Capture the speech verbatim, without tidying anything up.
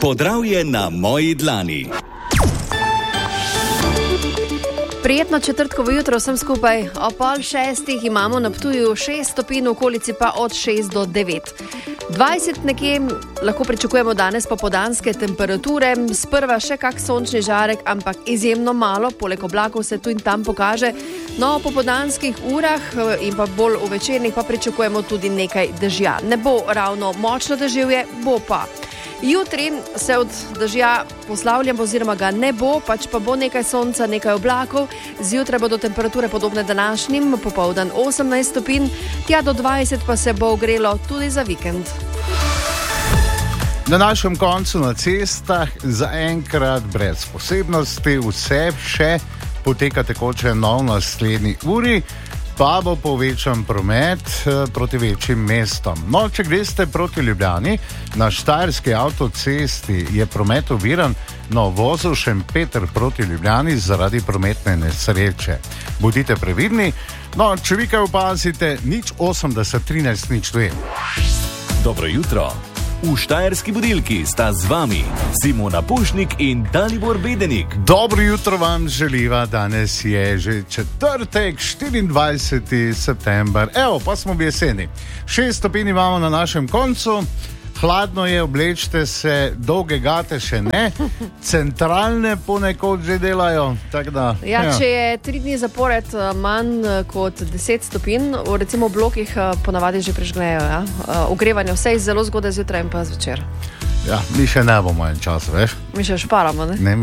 Podravje na moji dlani. Prijetno četrtkovo jutro vsem skupaj. O pol šestih imamo na Ptuju šest stopinj, v okolici pa od šest do devet. dvajset nekje lahko pričakujemo danes popoldanske temperature, sprva še kak sončni žarek, ampak izjemno malo, poleg oblakov se tu in tam pokaže. No, v popoldanskih urah in pa bolj v večernih pa pričakujemo tudi nekaj dežja. Ne bo ravno močno deževje, bo pa. Jutri se od dežja poslavljamo oziroma ga ne bo, pač pa bo nekaj sonca, nekaj oblakov. Zjutraj bodo temperature podobne današnjim, popoldan osemnajst stopinj, tja do dvajset pa se bo ogrelo tudi za vikend. Na našem koncu na cestah zaenkrat brez posebnosti, vse še poteka tekoče nov naslednji uri, pa bo povečan promet proti večjim mestom. No, če greste proti Ljubljani, na Štajerski avtocesti je promet oviran na uvozu Šempeter proti Ljubljani zaradi prometne nesreče. Bodite previdni, no, če vi kaj opazite, nič osemdeset trinajst nič dve. Dobro jutro. V Štajerski budilki sta z vami Simona Pušnik in Dalibor Bedenik. Dobro jutro vam želiva, danes je že četrtek, štiriindvajseti september. Evo, pa smo v jeseni. Šest stopinj imamo na našem koncu, hladno je, oblečte se, dolge gate še ne, centralne ponekod že delajo. Tak da, ja, ja. Če je tri dni zapored manj kot deset stopinj, v recimo blokih ponavadi že prežgnejo. Ja? Ogrevanje vse zelo zgodaj zjutraj in pa zvečer. Ja, mi še ne bomo en čas, veš? Mi še šparamo, ne? ne